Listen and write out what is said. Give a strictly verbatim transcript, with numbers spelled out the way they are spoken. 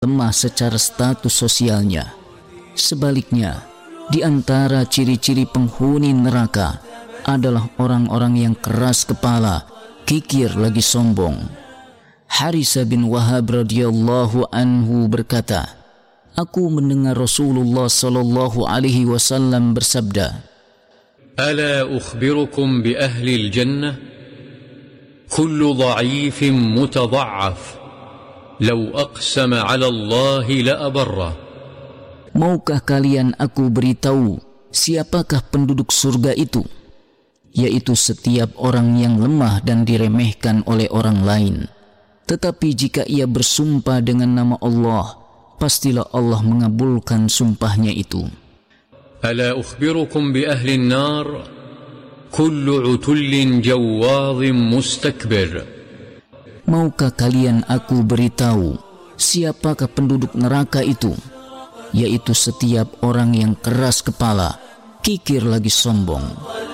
lemah secara status sosialnya. Sebaliknya, di antara ciri-ciri penghuni neraka adalah orang-orang yang keras kepala, kikir lagi sombong. Harisa bin Wahab radhiyallahu anhu berkata, aku mendengar Rasulullah sallallahu alaihi wasallam bersabda, "Ala ukhbirukum bi ahli al-jannah? Kullu dha'ifin mutadha'af, law aqsama 'ala Allah la abarra." Maukah kalian aku beritahu siapakah penduduk surga itu? Yaitu setiap orang yang lemah dan diremehkan oleh orang lain. Tetapi jika ia bersumpah dengan nama Allah, pastilah Allah mengabulkan sumpahnya itu. Ala ukhbirukum bi ahli an-nar? Kullu 'utullin jawadhin mustakbir. Maukah kalian aku beritahu siapakah penduduk neraka itu? Yaitu setiap orang yang keras kepala, kikir lagi sombong.